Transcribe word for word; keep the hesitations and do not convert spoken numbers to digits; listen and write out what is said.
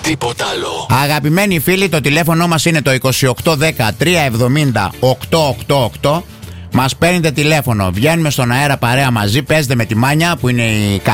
τίποτα άλλο. Αγαπημένοι φίλοι, το τηλέφωνο μας είναι το είκοσι οκτώ δέκα τριακόσια εβδομήντα οκτακόσια ογδόντα οκτώ. Μας παίρνετε τηλέφωνο, βγαίνουμε στον αέρα παρέα μαζί, παίζετε με τη Μάνια που είναι η